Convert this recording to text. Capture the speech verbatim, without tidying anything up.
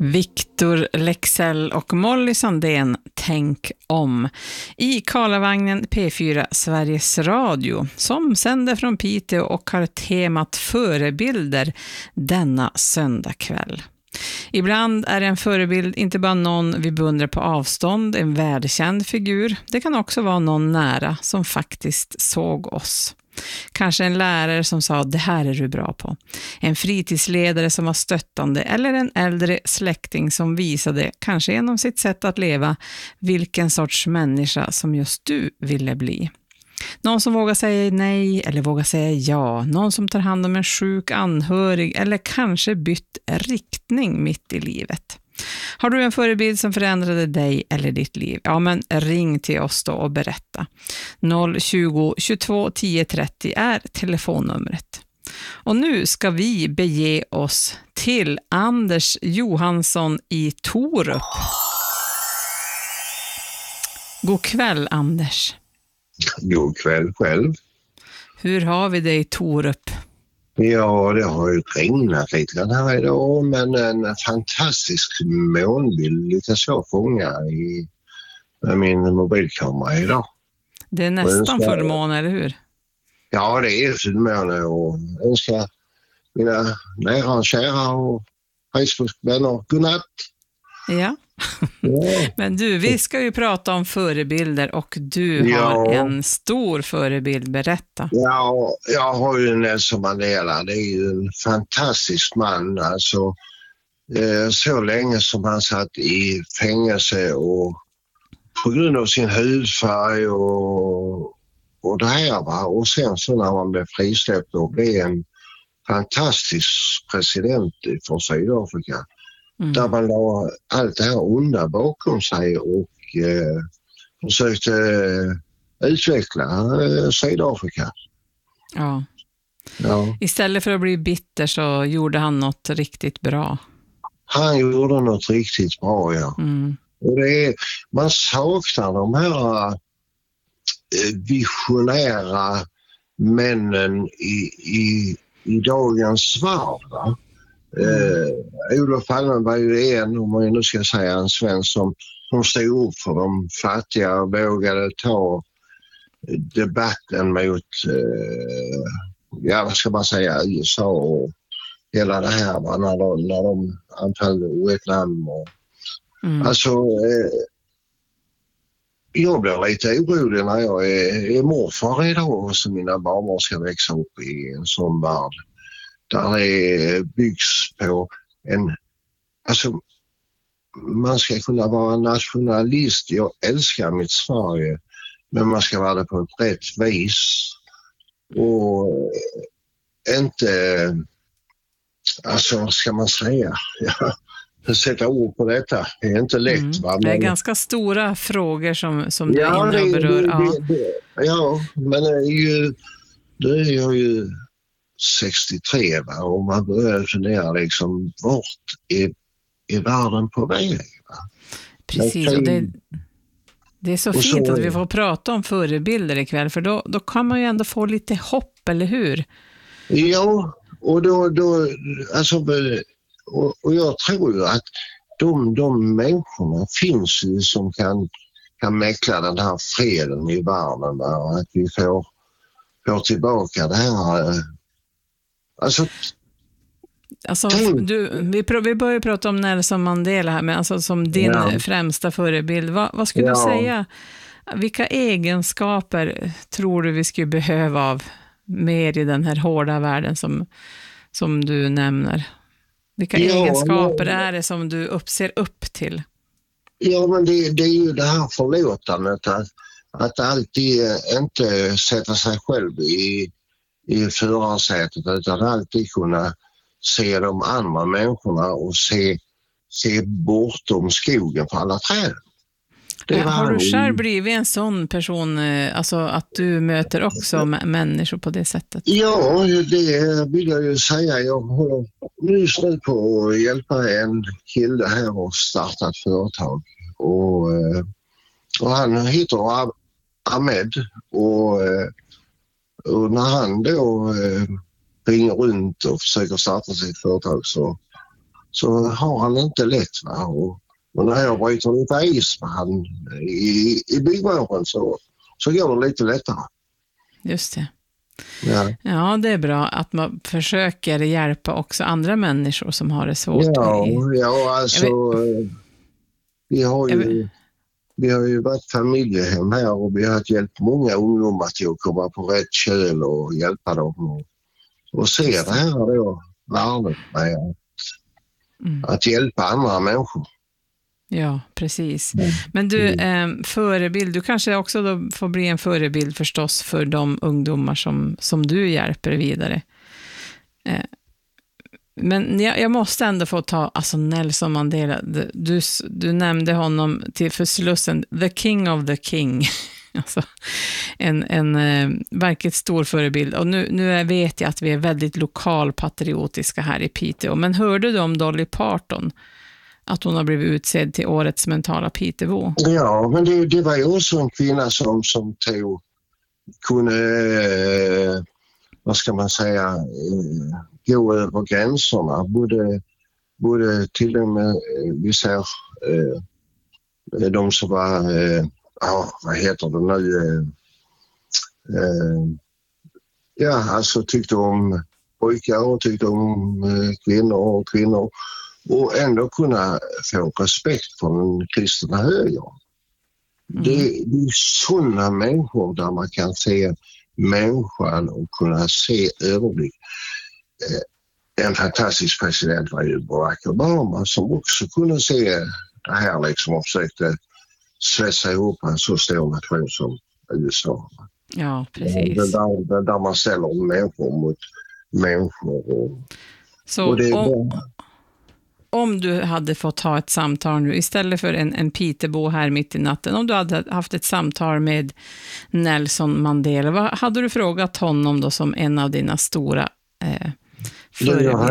Victor Leksell och Molly Sandén, Tänk om. I Karlavagnen P fyra Sveriges Radio som sänder från Piteå och har temat förebilder denna söndagkväll. Ibland är en förebild inte bara någon vi beundrar på avstånd, en värdekänd figur. Det kan också vara någon nära som faktiskt såg oss. Kanske en lärare som sa det här är du bra på. En fritidsledare som var stöttande eller en äldre släkting som visade, kanske genom sitt sätt att leva, vilken sorts människa som just du ville bli. Någon som vågar säga nej eller vågar säga ja. Någon som tar hand om en sjuk anhörig eller kanske bytt riktning mitt i livet. Har du en förebild som förändrade dig eller ditt liv? Ja, men ring till oss då och berätta. noll tjugo tjugotvå tio trettio är telefonnumret. Och nu ska vi bege oss till Anders Johansson i Torup. God kväll, Anders. God kväll själv. Hur har vi det i Torup? Ja, det har ju regnat lite grann här idag, men en fantastisk månbild lyckas jag fånga i med min mobilkamera idag. Det är nästan önskar... fullmåne, eller hur? Ja, det är fullmåne och önskar mina nära och kära och Facebook-vänner godnatt. Ja. Ja. Men du, vi ska ju prata om förebilder och du ja. har en stor förebild, berätta. Ja, jag har ju Nelson Mandela, det är ju en fantastisk man, alltså eh, så länge som han satt i fängelse och på grund av sin hudfärg och, och det här va, och sen så när man blev frisläppt och blev en fantastisk president för Sydafrika. Mm. Där man la allt det här onda bakom sig och eh, försökte eh, utveckla eh, Sydafrika. Ja. ja. Istället för att bli bitter så gjorde han något riktigt bra. Han gjorde något riktigt bra, ja. Mm. Och det är, man saknar de här eh, visionära männen i, i, i dagens värld, va? Mm. Uh, Olof Palme var ju en, om man nu ska säga en svensk som, som stod upp för de fattiga och vågade ta debatten mot uh, ja vad ska man säga U S A och hela det här va, när de, när de anföll Vietnam och, mm. alltså uh, jag blir lite orolig när jag är, är morfar idag och så mina barn ska växa upp i en sån värld. Där det byggs på en, alltså man ska kunna vara nationalist, jag älskar mitt Sverige, men man ska vara det på ett rätt vis och inte, alltså ska man säga, ja, sätta ord på detta, det är inte lätt. Mm. Va? Men, det är ganska stora frågor som, som du ja, är inne och berör. Det, ja. Det, det, ja, men det är ju, det är ju sextiotre va? Och man börjar fundera liksom vart är, är världen på väg va? Precis, och det, det är så och fint så, att vi får prata om förebilder ikväll, för då, då kan man ju ändå få lite hopp, eller hur? Ja, och då, då alltså, och, och jag tror ju att de, de människorna finns ju som kan, kan mäkla den här freden i världen va? Att vi får, får tillbaka det här. Alltså, alltså du, vi, vi börjar prata om Nelson Mandela här, men alltså som din ja. främsta förebild. Va, vad skulle ja. du säga? Vilka egenskaper tror du vi skulle behöva av mer i den här hårda världen som, som du nämner? Vilka ja, egenskaper men, är det som du upp, ser upp till? Ja, men det, det är ju det här förlåtandet att, att alltid inte sätta sig själv i i förarsätet utan alltid kunna se de andra människorna och se, se bortom skogen för alla träd. Det var... Har du själv blivit en sån person, alltså att du möter också människor på det sättet? Ja, det vill jag ju säga. Jag håller just nu på att hjälpa en kille här och starta ett företag. Och, och han heter Ahmed och Och när han då eh, ringer runt och försöker starta sitt företag så, så har han inte lätt. Va? Och, och när jag bryter lite is med han i, i byggvåren så, så går det lite lättare. Just det. Ja. ja, det är bra att man försöker hjälpa också andra människor som har det svårt. Ja, ja alltså vi har ju vi har ju varit familjehem här och vi har hjälpt många ungdomar till att komma på rätt köl och hjälpa dem och, och se det här då, värdet med att, mm. att hjälpa andra människor. Ja, precis. Mm. Men du, eh, förebild, du kanske också då får bli en förebild förstås för de ungdomar som, som du hjälper vidare. Eh, men jag, jag måste ändå få ta alltså Nelson Mandela. Du, du nämnde honom till för Slussen, the king of the king. Alltså, en en eh, verkligt stor förebild. Och nu, nu vet jag att vi är väldigt lokalpatriotiska här i Piteå. Men hörde du om Dolly Parton? Att hon har blivit utsedd till årets mentala Pitebo. Ja, men det, det var ju också en kvinna som, som tog, kunde, eh, vad ska man säga, eh, gå över gränserna. Både, både till och med, vi ser, eh, de som var, eh, ja, vad heter det nu, eh, eh, ja, alltså tyckte om pojkar och tyckte om eh, kvinnor och kvinnor. Och ändå kunna få respekt från den kristna högern. Mm. Det, det är sådana människor där man kan se människan och kunna se överblick. Eh, en fantastisk president var ju Barack Obama som också kunde se det här liksom och försökte svässa ihop en så stor nation som U S A. Ja, precis. Det där, det där man ställer människor mot människor. Och, så och det är om, om du hade fått ha ett samtal nu, istället för en, en Pitebo här mitt i natten, om du hade haft ett samtal med Nelson Mandela, vad hade du frågat honom då som en av dina stora eh, förebilder?